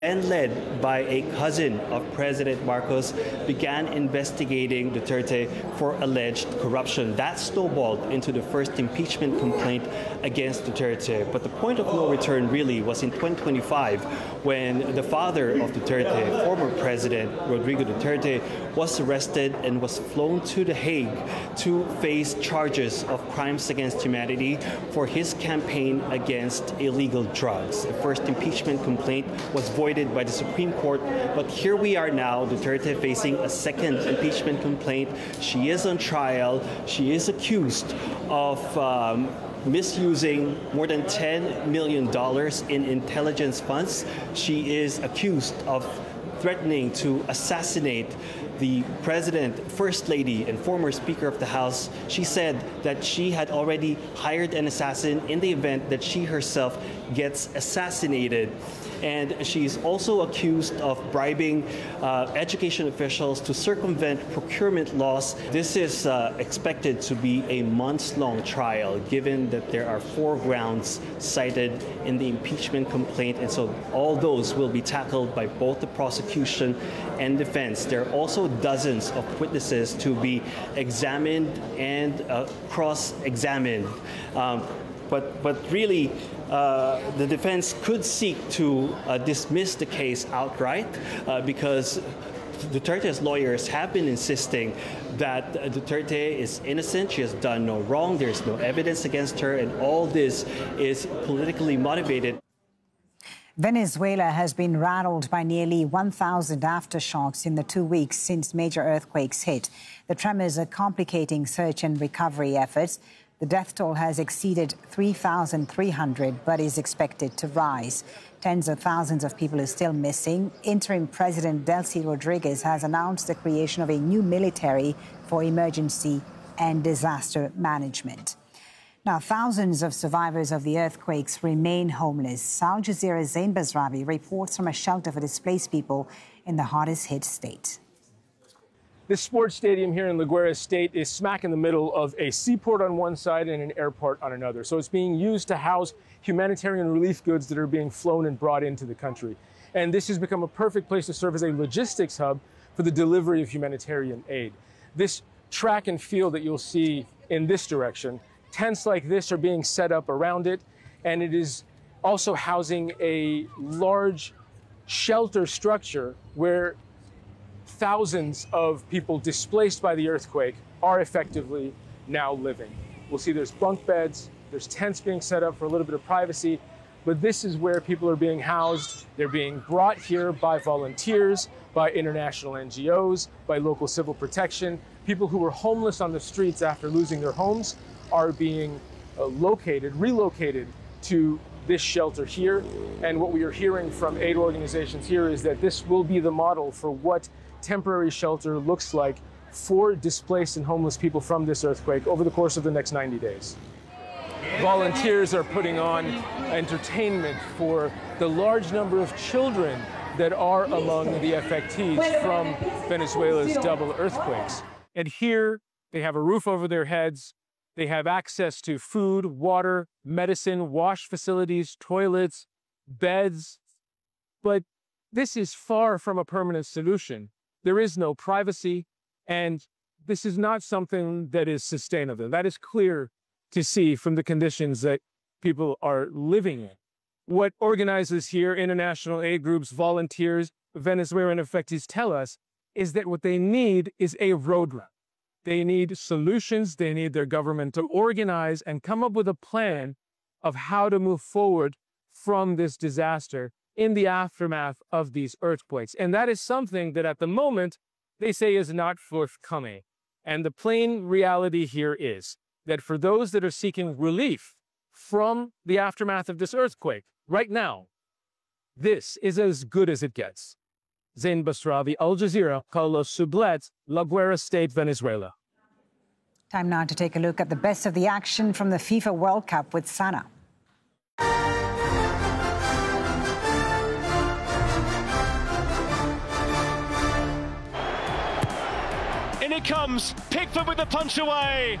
and led by a cousin of President Marcos, began investigating Duterte for alleged corruption. That snowballed into the first impeachment complaint against Duterte. But the point of no return really was in 2025 when the father of Duterte, former President Rodrigo Duterte, was arrested and was flown to The Hague to face charges of crimes against humanity for his campaign against illegal drugs. The first impeachment complaint was voided by the Supreme Court, but here we are now, Duterte facing a second impeachment complaint. She is on trial. She is accused of misusing more than $10 million in intelligence funds. She is accused of threatening to assassinate the President, First Lady, and former Speaker of the House. She said that she had already hired an assassin in the event that she herself gets assassinated. And she's also accused of bribing education officials to circumvent procurement laws. This is expected to be a months-long trial, given that there are 4 grounds cited in the impeachment complaint. And so all those will be tackled by both the prosecution and defense. There are also dozens of witnesses to be examined and cross-examined. But really, the defense could seek to dismiss the case outright because Duterte's lawyers have been insisting that Duterte is innocent. She has done no wrong. There's no evidence against her, and all this is politically motivated. Venezuela has been rattled by nearly 1,000 aftershocks in the 2 weeks since major earthquakes hit. The tremors are complicating search and recovery efforts. The death toll has exceeded 3,300, but is expected to rise. Tens of thousands of people are still missing. Interim President Delcy Rodriguez has announced the creation of a new military for emergency and disaster management. Now, thousands of survivors of the earthquakes remain homeless. Al Jazeera's Zain Basravi reports from a shelter for displaced people in the hardest hit state. This sports stadium here in La Guaira State is smack in the middle of a seaport on one side and an airport on another. So it's being used to house humanitarian relief goods that are being flown and brought into the country. And this has become a perfect place to serve as a logistics hub for the delivery of humanitarian aid. This track and field that you'll see in this direction, tents like this are being set up around it, and it is also housing a large shelter structure where thousands of people displaced by the earthquake are effectively now living. We'll see there's bunk beds, there's tents being set up for a little bit of privacy, but this is where people are being housed. They're being brought here by volunteers, by international NGOs, by local civil protection. People who were homeless on the streets after losing their homes are being relocated to this shelter here. And what we are hearing from aid organizations here is that this will be the model for what temporary shelter looks like for displaced and homeless people from this earthquake over the course of the next 90 days. Volunteers are putting on entertainment for the large number of children that are among the affectees from Venezuela's double earthquakes. And here they have a roof over their heads. They have access to food, water, medicine, wash facilities, toilets, beds. But this is far from a permanent solution. There is no privacy, and this is not something that is sustainable. That is clear to see from the conditions that people are living in. What organizers here, international aid groups, volunteers, Venezuelan affectees tell us is that what they need is a roadmap. They need solutions. They need their government to organize and come up with a plan of how to move forward from this disaster in the aftermath of these earthquakes. And that is something that at the moment they say is not forthcoming. And the plain reality here is that for those that are seeking relief from the aftermath of this earthquake right now, this is as good as it gets. Zain Basravi, Al Jazeera, Carlos Sublet, La Guaira State, Venezuela. Time now to take a look at the best of the action from the FIFA World Cup with Sana. In it comes, Pickford with the punch away.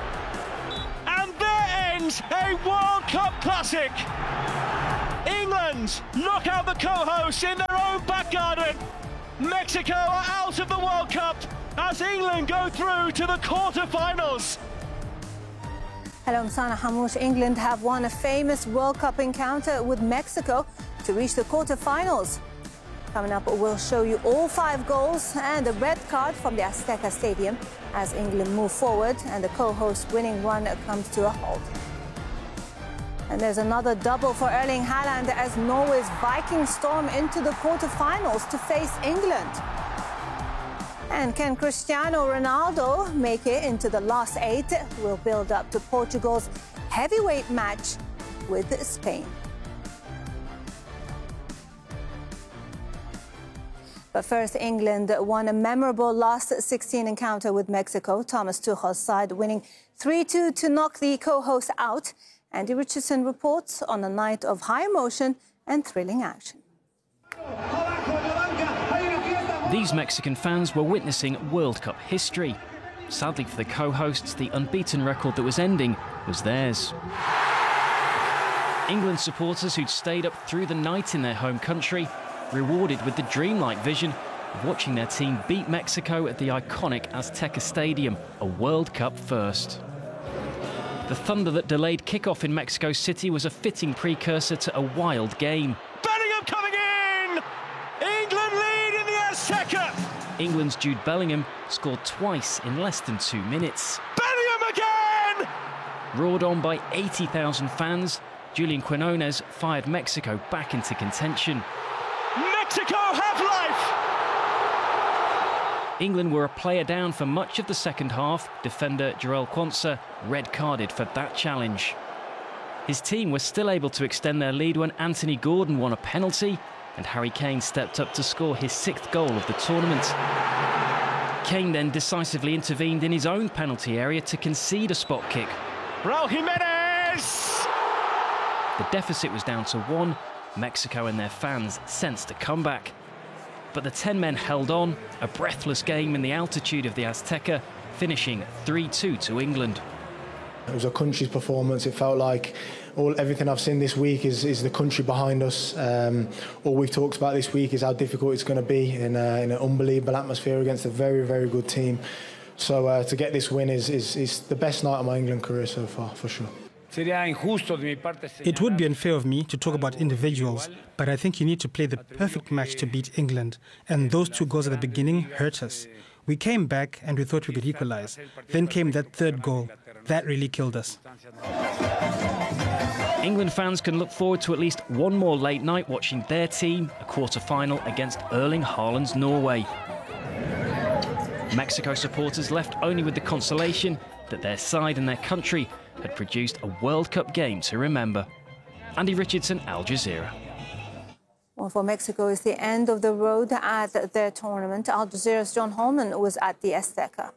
And there ends a World Cup classic. England And knock out the co-hosts in their own back garden. Mexico are out of the World Cup as England go through to the quarter-finals. Hello, I'm Sana Hamouche. England have won a famous World Cup encounter with Mexico to reach the quarter-finals. Coming up, we'll show you all 5 goals and a red card from the Azteca Stadium as England move forward and the co-host winning run comes to a halt. And there's another double for Erling Haaland as Norway's Vikings storm into the quarter-finals to face England. And can Cristiano Ronaldo make it into the last 8? We'll build up to Portugal's heavyweight match with Spain. But first, England won a memorable last 16 encounter with Mexico. Thomas Tuchel's side winning 3-2 to knock the co-hosts out. Andy Richardson reports on a night of high emotion and thrilling action. These Mexican fans were witnessing World Cup history. Sadly for the co-hosts, the unbeaten record that was ending was theirs. England supporters who'd stayed up through the night in their home country, rewarded with the dreamlike vision of watching their team beat Mexico at the iconic Azteca Stadium, a World Cup first. The thunder that delayed kickoff in Mexico City was a fitting precursor to a wild game. Bellingham coming in! England lead in the Azteca! England's Jude Bellingham scored twice in less than 2 minutes. Bellingham again! Roared on by 80,000 fans, Julian Quinones fired Mexico back into contention. Mexico have life! England were a player down for much of the second half. Defender Jarell Quansah red-carded for that challenge. His team was still able to extend their lead when Anthony Gordon won a penalty and Harry Kane stepped up to score his 6th goal of the tournament. Kane then decisively intervened in his own penalty area to concede a spot kick. Raul Jimenez! The deficit was down to 1. Mexico and their fans sensed a comeback. But the 10 men held on, a breathless game in the altitude of the Azteca, finishing 3-2 to England. It was a country's performance. It felt like everything I've seen this week is the country behind us. All we've talked about this week is how difficult it's going to be in an unbelievable atmosphere against a very, very good team. So to get this win is the best night of my England career so far, for sure. It would be unfair of me to talk about individuals, but I think you need to play the perfect match to beat England. And those 2 goals at the beginning hurt us. We came back and we thought we could equalize. Then came that 3rd goal. That really killed us. England fans can look forward to at least one more late night watching their team, a quarter-final against Erling Haaland's Norway. Mexico supporters left only with the consolation that their side and their country had produced a World Cup game to remember. Andy Richardson, Al Jazeera. Well, for Mexico, it's the end of the road at their tournament. Al Jazeera's John Holman was at the Azteca.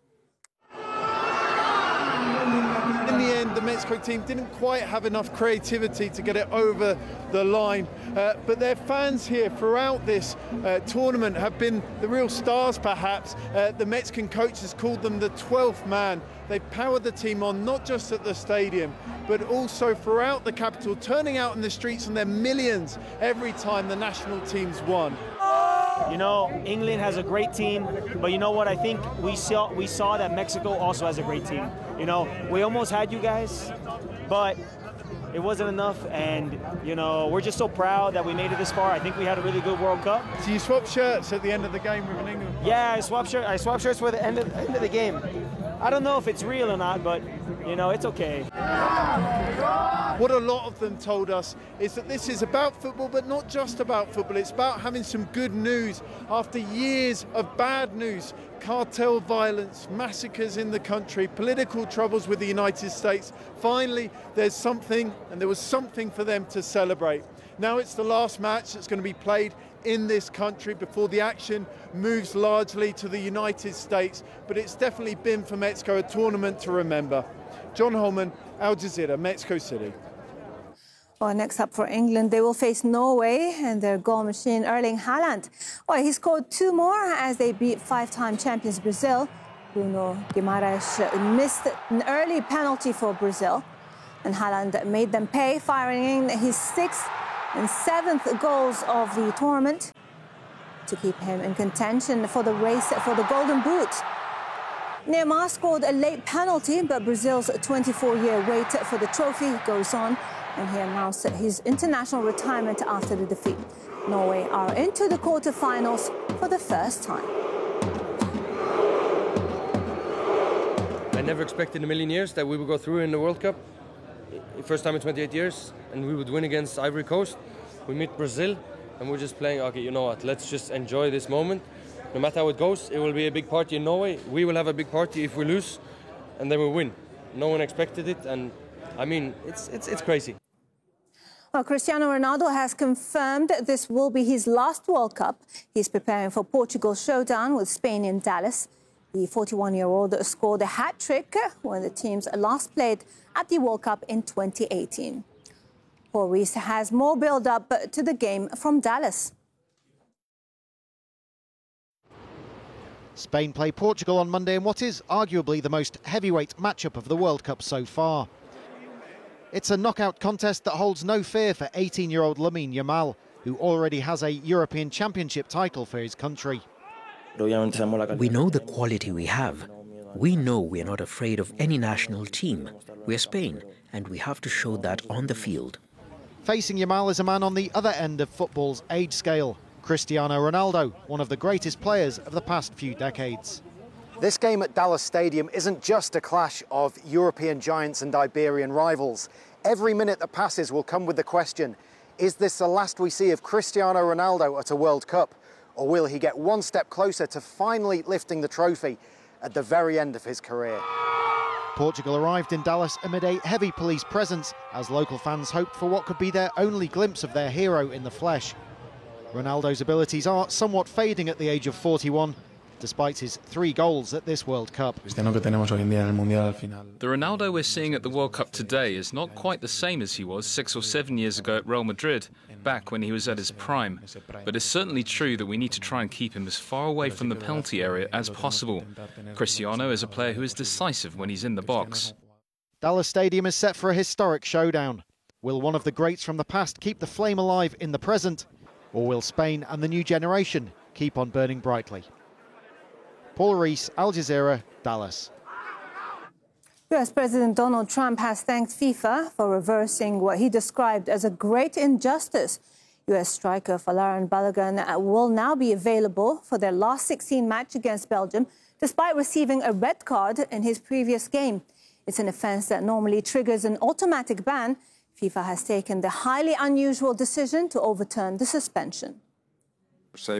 In the end, the Mexico team didn't quite have enough creativity to get it over the line. But their fans here throughout this tournament have been the real stars, perhaps. The Mexican coaches called them the 12th man. They powered the team on, not just at the stadium, but also throughout the capital, turning out in the streets in their millions every time the national teams won. You know, England has a great team, but you know what? I think we saw that Mexico also has a great team. You know, we almost had you guys, but it wasn't enough, and you know, we're just so proud that we made it this far. I think we had a really good World Cup. So you swapped shirts at the end of the game with an England player? Yeah, I swapped shirts for the end of the game. I don't know if it's real or not, but you know, it's okay. What a lot of them told us is that this is about football, but not just about football. It's about having some good news after years of bad news. Cartel violence, massacres in the country, political troubles with the United States. Finally, there's something, and there was something for them to celebrate. Now it's the last match that's going to be played in this country before the action moves largely to the United States, but it's definitely been for Mexico a tournament to remember. John Holman, Al Jazeera, Mexico City. Well, next up for England, they will face Norway and their goal machine, Erling Haaland. Well, he scored 2 more as they beat 5-time champions Brazil. Bruno Guimaraes missed an early penalty for Brazil, and Haaland made them pay, firing in his 6th and 7th goals of the tournament to keep him in contention for the race for the Golden Boot. Neymar scored a late penalty, but Brazil's 24-year wait for the trophy goes on, and he announced his international retirement after the defeat. Norway are into the quarter-finals for the first time. I never expected in a million years that we would go through in the World Cup. First time in 28 years, and we would win against Ivory Coast. We meet Brazil, and we're just playing, okay, you know what, let's just enjoy this moment. No matter how it goes, it will be a big party in Norway. We will have a big party if we lose, and then we win. No one expected it, and I mean, it's crazy. Well, Cristiano Ronaldo has confirmed this will be his last World Cup. He's preparing for Portugal's showdown with Spain in Dallas. The 41-year-old scored a hat-trick when the teams last played at the World Cup in 2018. Paul Rees has more build-up to the game from Dallas. Spain play Portugal on Monday in what is arguably the most heavyweight matchup of the World Cup so far. It's a knockout contest that holds no fear for 18-year-old Lamine Yamal, who already has a European Championship title for his country. We know the quality we have. We know we are not afraid of any national team. We are Spain, and we have to show that on the field. Facing Yamal is a man on the other end of football's age scale, Cristiano Ronaldo, one of the greatest players of the past few decades. This game at Dallas Stadium isn't just a clash of European giants and Iberian rivals. Every minute that passes will come with the question, is this the last we see of Cristiano Ronaldo at a World Cup? Or will he get one step closer to finally lifting the trophy at the very end of his career? Portugal arrived in Dallas amid a heavy police presence as local fans hoped for what could be their only glimpse of their hero in the flesh. Ronaldo's abilities are somewhat fading at the age of 41, despite his 3 goals at this World Cup. The Ronaldo we're seeing at the World Cup today is not quite the same as he was 6 or 7 years ago at Real Madrid, back when he was at his prime. But it's certainly true that we need to try and keep him as far away from the penalty area as possible. Cristiano is a player who is decisive when he's in the box. Dallas Stadium is set for a historic showdown. Will one of the greats from the past keep the flame alive in the present? Or will Spain and the new generation keep on burning brightly? Paul Rees, Al Jazeera, Dallas. US President Donald Trump has thanked FIFA for reversing what he described as a great injustice. US striker Folarin Balogun will now be available for their last 16 match against Belgium, despite receiving a red card in his previous game. It's an offence that normally triggers an automatic ban. FIFA has taken the highly unusual decision to overturn the suspension. I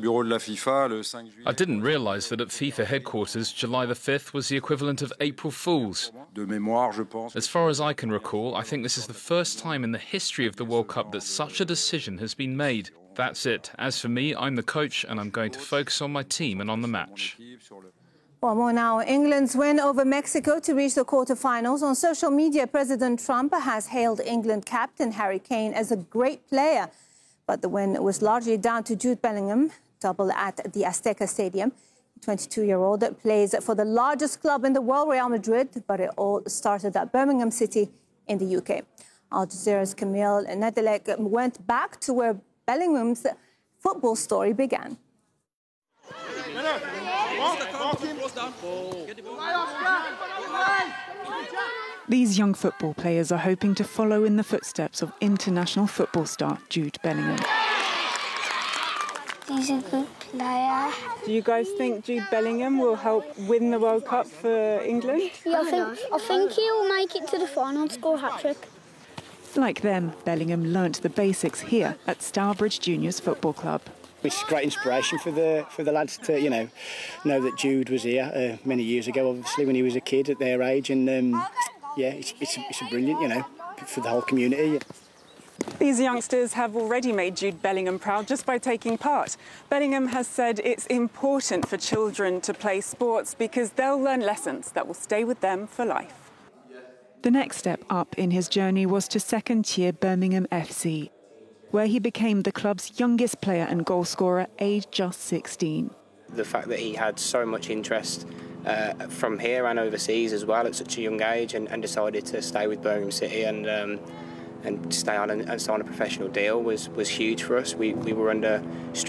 didn't realise that at FIFA headquarters, July the 5th was the equivalent of April Fool's. As far as I can recall, I think this is the first time in the history of the World Cup that such a decision has been made. That's it. As for me, I'm the coach and I'm going to focus on my team and on the match. Well, more now. England's win over Mexico to reach the quarter-finals. On social media, President Trump has hailed England captain Harry Kane as a great player. But the win was largely down to Jude Bellingham, double at the Azteca Stadium. The 22-year-old plays for the largest club in the world, Real Madrid, but it all started at Birmingham City in the UK. Al Jazeera's Camille Nedelec went back to where Bellingham's football story began. These young football players are hoping to follow in the footsteps of international football star Jude Bellingham. He's a good player. Do you guys think Jude Bellingham will help win the World Cup for England? Yeah, I think he'll make it to the final and score a hat-trick. Like them, Bellingham learnt the basics here at Stourbridge Juniors Football Club. It's great inspiration for the lads to know that Jude was here many years ago, obviously when he was a kid at their age, and yeah, it's a brilliant, for the whole community. These youngsters have already made Jude Bellingham proud just by taking part. Bellingham has said it's important for children to play sports because they'll learn lessons that will stay with them for life. The next step up in his journey was to second-tier Birmingham FC, where he became the club's youngest player and goalscorer, aged just 16. The fact that he had so much interest from here and overseas as well at such a young age and decided to stay with Birmingham City and and stay on and sign a professional deal was huge for us. We were under